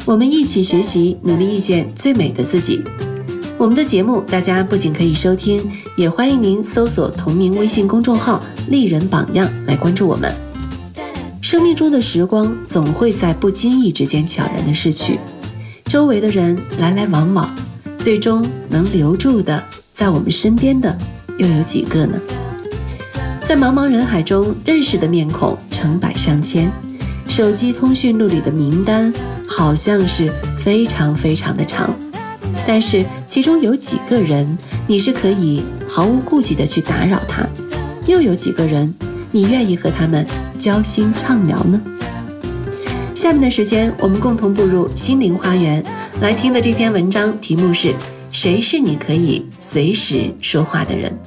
我们一起学习，努力遇见最美的自己。我们的节目大家不仅可以收听，也欢迎您搜索同名微信公众号丽人榜样来关注我们。生命中的时光总会在不经意之间悄然的逝去，周围的人来来往往，最终能留住的在我们身边的又有几个呢？在茫茫人海中认识的面孔成百上千，手机通讯录里的名单好像是非常非常的长，但是其中有几个人你是可以毫无顾忌的去打扰他，又有几个人你愿意和他们交心畅聊呢？下面的时间我们共同步入心灵花园，来听的这篇文章题目是谁是你可以随时说话的人。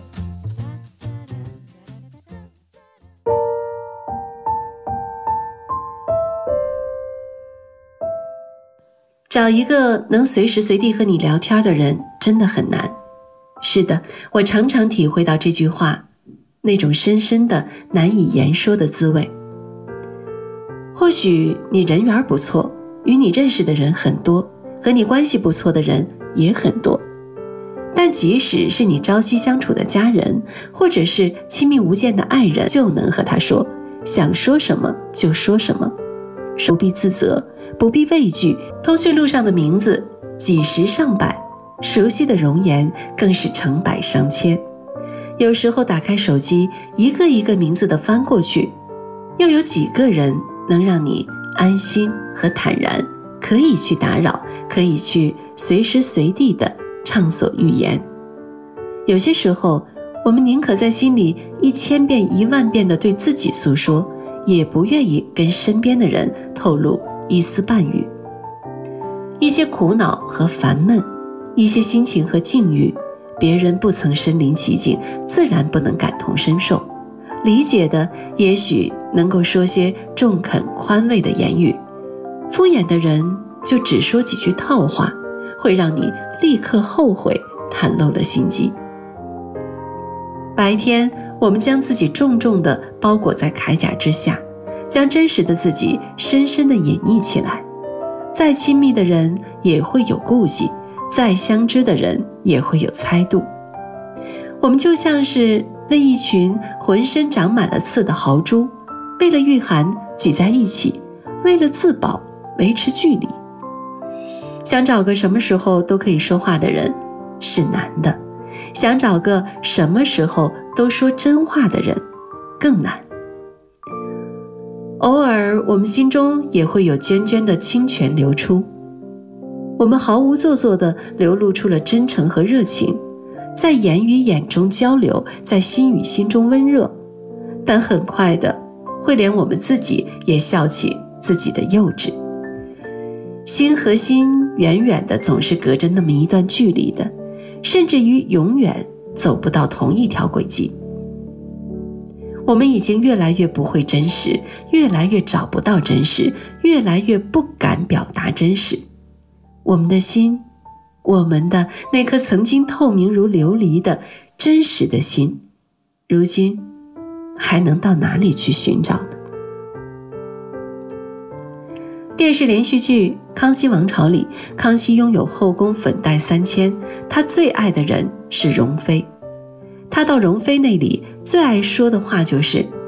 找一个能随时随地和你聊天的人真的很难。是的，我常常体会到这句话那种深深的难以言说的滋味。或许你人缘不错，与你认识的人很多，和你关系不错的人也很多，但即使是你朝夕相处的家人，或者是亲密无间的爱人，就能和他说，想说什么就说什么，不必自责，不必畏惧。通讯录上的名字几十上百，熟悉的容颜更是成百上千。有时候打开手机，一个一个名字的翻过去，又有几个人能让你安心和坦然，可以去打扰，可以去随时随地的畅所欲言。有些时候，我们宁可在心里1000遍10000遍的对自己诉说，也不愿意跟身边的人透露一丝半语。一些苦恼和烦闷，一些心情和境遇，别人不曾身临其境，自然不能感同身受。理解的也许能够说些中肯宽慰的言语，敷衍的人就只说几句套话，会让你立刻后悔袒露了心机。白天我们将自己重重地包裹在铠甲之下，将真实的自己深深地隐匿起来。再亲密的人也会有顾忌，再相知的人也会有猜度。我们就像是那一群浑身长满了刺的豪猪，为了御寒挤在一起，为了自保维持距离。想找个什么时候都可以说话的人是难的，想找个什么时候都说真话的人更难。偶尔我们心中也会有涓涓的清泉流出，我们毫无做作地流露出了真诚和热情，在眼与眼中交流，在心与心中温热，但很快的会连我们自己也笑起自己的幼稚。心和心远远的总是隔着那么一段距离的，甚至于永远走不到同一条轨迹。我们已经越来越不会真实，越来越找不到真实，越来越不敢表达真实。我们的心，我们的那颗曾经透明如琉璃的真实的心，如今还能到哪里去寻找呢？电视连续剧《康熙王朝》里，康熙拥有后宫粉黛3000，他最爱的人是容妃。他到容妃那里最爱说的话就是